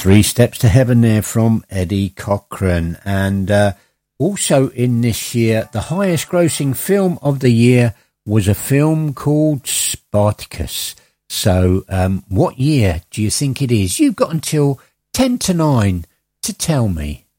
Three Steps to Heaven there from Eddie Cochran. And also in this year, the highest grossing film of the year was a film called Spartacus. So what year do you think it is? You've got until 10 to 9 to tell me.